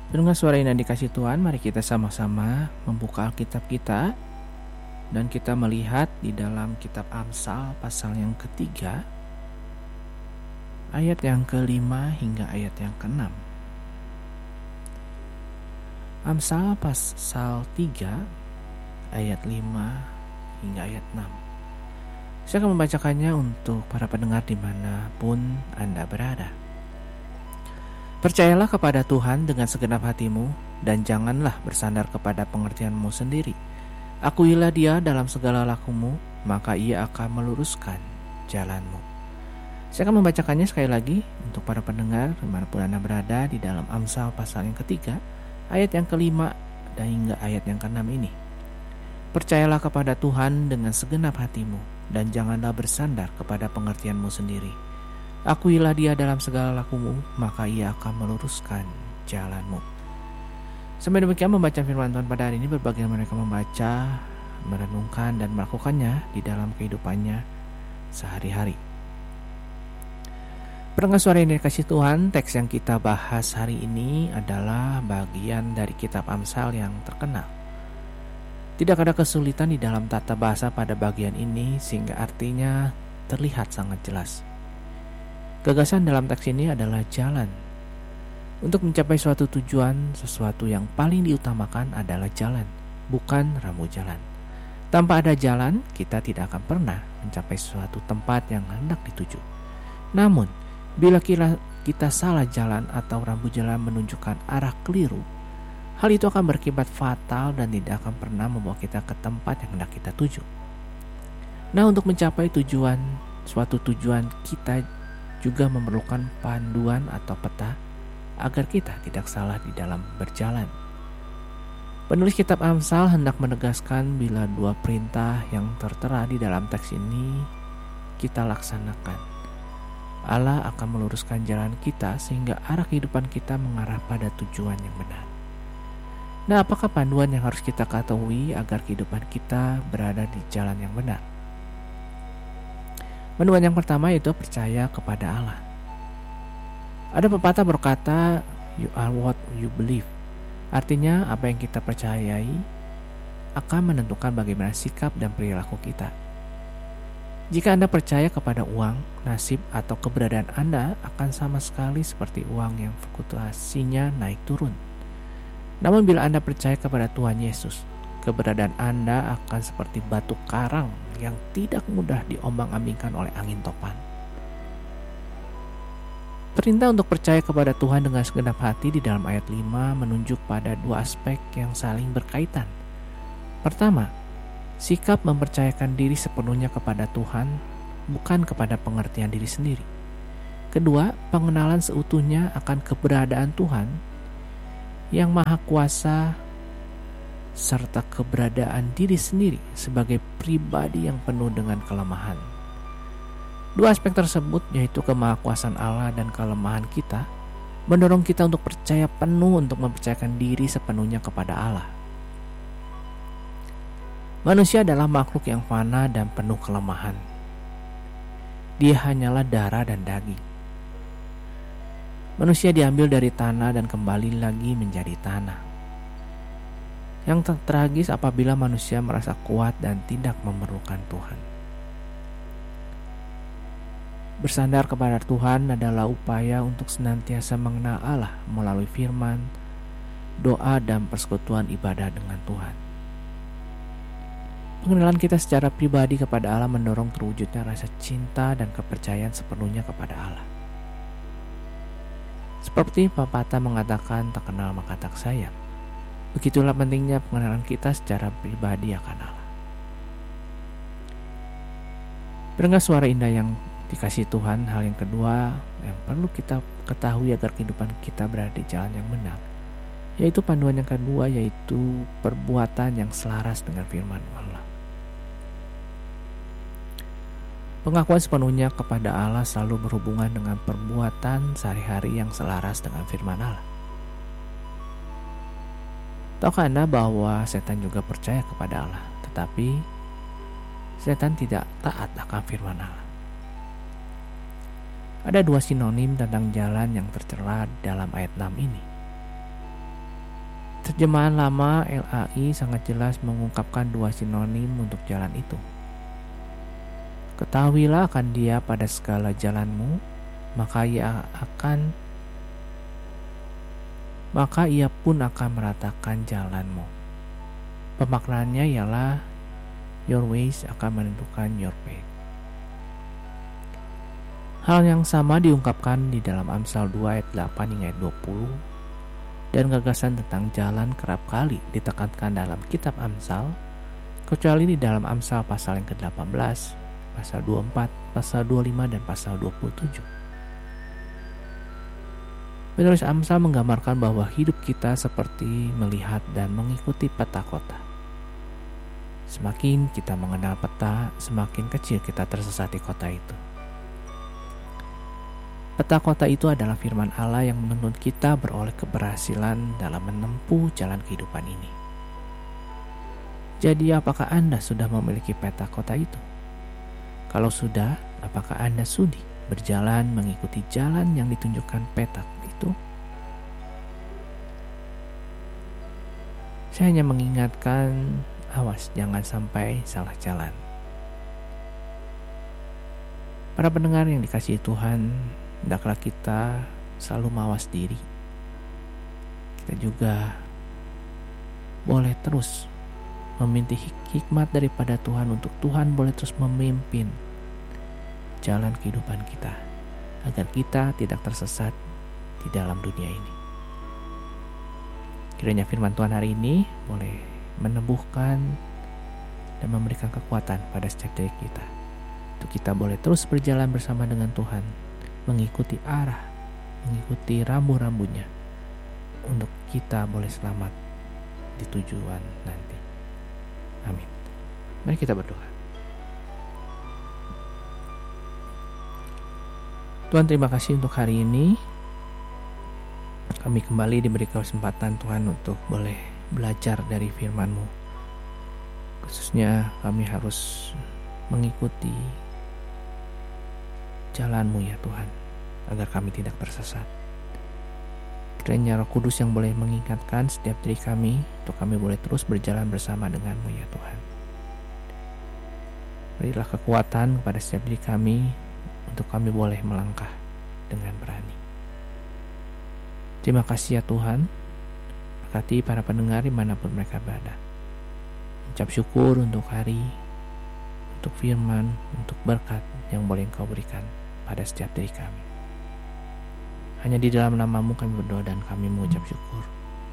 Dengan suara yang dikasih Tuhan, mari kita sama-sama membuka Alkitab kita dan kita melihat di dalam kitab Amsal pasal yang ketiga, ayat yang ke-5 hingga ayat yang ke-6. Amsal pasal 3 ayat 5 hingga ayat 6. Saya akan membacakannya untuk para pendengar dimanapun Anda berada. Percayalah kepada Tuhan dengan segenap hatimu, dan janganlah bersandar kepada pengertianmu sendiri. Akuilah Dia dalam segala lakumu, maka Ia akan meluruskan jalanmu. Saya akan membacakannya sekali lagi untuk para pendengar dimanapun Anda berada di dalam Amsal pasal yang ketiga, ayat yang ke-5 dan hingga ayat yang ke-6 ini. Percayalah kepada Tuhan dengan segenap hatimu, dan janganlah bersandar kepada pengertianmu sendiri. Akuilah Dia dalam segala lakumu, maka Ia akan meluruskan jalanmu. Sampai demikian membaca firman Tuhan pada hari ini, berbagai mereka membaca, merenungkan, dan melakukannya di dalam kehidupannya sehari-hari. Pendengar suara yang dikasih Tuhan, teks yang kita bahas hari ini adalah bagian dari kitab Amsal yang terkenal. Tidak ada kesulitan di dalam tata bahasa pada bagian ini sehingga artinya terlihat sangat jelas. Gagasan dalam teks ini adalah jalan. Untuk mencapai suatu tujuan, sesuatu yang paling diutamakan adalah jalan, bukan rambu jalan. Tanpa ada jalan, kita tidak akan pernah mencapai suatu tempat yang hendak dituju. Namun, bila kita salah jalan atau rambu jalan menunjukkan arah keliru, hal itu akan berakibat fatal dan tidak akan pernah membawa kita ke tempat yang hendak kita tuju. Nah, untuk mencapai suatu tujuan, kita juga memerlukan panduan atau peta agar kita tidak salah di dalam berjalan. Penulis kitab Amsal hendak menegaskan bila dua perintah yang tertera di dalam teks ini kita laksanakan, Allah akan meluruskan jalan kita sehingga arah kehidupan kita mengarah pada tujuan yang benar. Nah, apakah panduan yang harus kita ketahui agar kehidupan kita berada di jalan yang benar? Panduan yang pertama yaitu percaya kepada Allah. Ada pepatah berkata, "You are what you believe." Artinya, apa yang kita percayai akan menentukan bagaimana sikap dan perilaku kita. Jika Anda percaya kepada uang, nasib atau keberadaan Anda akan sama sekali seperti uang yang fluktuasinya naik turun. Namun bila Anda percaya kepada Tuhan Yesus, keberadaan Anda akan seperti batu karang yang tidak mudah diombang-ambingkan oleh angin topan. Perintah untuk percaya kepada Tuhan dengan segenap hati di dalam ayat 5 menunjuk pada dua aspek yang saling berkaitan. Pertama, sikap mempercayakan diri sepenuhnya kepada Tuhan, bukan kepada pengertian diri sendiri. Kedua, pengenalan seutuhnya akan keberadaan Tuhan yang maha kuasa serta keberadaan diri sendiri sebagai pribadi yang penuh dengan kelemahan. Dua aspek tersebut, yaitu kemahakuasaan Allah dan kelemahan kita, mendorong kita untuk percaya penuh untuk mempercayakan diri sepenuhnya kepada Allah. Manusia adalah makhluk yang fana dan penuh kelemahan. Dia hanyalah darah dan daging. Manusia diambil dari tanah dan kembali lagi menjadi tanah. Yang tragis apabila manusia merasa kuat dan tidak memerlukan Tuhan. Bersandar kepada Tuhan adalah upaya untuk senantiasa mengenal Allah melalui firman, doa, dan persekutuan ibadah dengan Tuhan. Pengenalan kita secara pribadi kepada Allah mendorong terwujudnya rasa cinta dan kepercayaan sepenuhnya kepada Allah. Seperti pepatah mengatakan, tak kenal maka tak sayang. Begitulah pentingnya pengenalan kita secara pribadi akan Allah. Pendengar suara indah yang dikasih Tuhan, hal yang kedua yang perlu kita ketahui agar kehidupan kita berada di jalan yang benar, yaitu panduan yang kedua, yaitu perbuatan yang selaras dengan firman Allah. Pengakuan sepenuhnya kepada Allah selalu berhubungan dengan perbuatan sehari-hari yang selaras dengan firman Allah. Tahukah Anda bahwa setan juga percaya kepada Allah, tetapi setan tidak taat akan firman Allah? Ada dua sinonim tentang jalan yang tertera dalam ayat 6 ini. Terjemahan lama LAI sangat jelas mengungkapkan dua sinonim untuk jalan itu. Ketahuilah akan Dia pada segala jalanmu, maka ia pun akan meratakan jalanmu. Pemaknaannya ialah your ways akan menentukan your path. Hal yang sama diungkapkan di dalam Amsal 2 ayat 8 hingga ayat 20, dan gagasan tentang jalan kerap kali ditekankan dalam kitab Amsal, kecuali di dalam Amsal pasal yang ke-18, pasal 24, pasal 25, dan pasal 27. Penulis Amsal menggambarkan bahwa hidup kita seperti melihat dan mengikuti peta kota. Semakin kita mengenal peta, semakin kecil kita tersesat di kota itu. Peta kota itu adalah firman Allah yang menuntut kita beroleh keberhasilan dalam menempuh jalan kehidupan ini. Jadi apakah Anda sudah memiliki peta kota itu? Kalau sudah, apakah Anda sudi berjalan mengikuti jalan yang ditunjukkan peta itu? Saya hanya mengingatkan, awas jangan sampai salah jalan. Para pendengar yang dikasihi Tuhan, hendaklah kita selalu mawas diri. Kita juga boleh terus meminta hikmat daripada Tuhan untuk Tuhan boleh terus memimpin jalan kehidupan kita, agar kita tidak tersesat di dalam dunia ini. Kiranya firman Tuhan hari ini boleh meneguhkan dan memberikan kekuatan pada setiap diri kita, untuk kita boleh terus berjalan bersama dengan Tuhan, mengikuti arah, mengikuti rambu-rambunya, untuk kita boleh selamat di tujuan nanti. Amin. Mari kita berdoa. Tuhan, terima kasih untuk hari ini. Kami kembali diberi kesempatan Tuhan untuk boleh belajar dari firman-Mu. Khususnya kami harus mengikuti jalan-Mu ya Tuhan, agar kami tidak tersesat. Kiranya Roh Kudus yang boleh mengingatkan setiap diri kami, untuk kami boleh terus berjalan bersama dengan-Mu ya Tuhan. Berilah kekuatan kepada setiap diri kami, untuk kami boleh melangkah dengan berani. Terima kasih ya Tuhan. Berkati para pendengar dimanapun mereka berada. Ucap syukur untuk hari, untuk firman, untuk berkat yang boleh Engkau berikan pada setiap diri kami. Hanya di dalam nama-Mu kami berdoa dan kami mengucap syukur.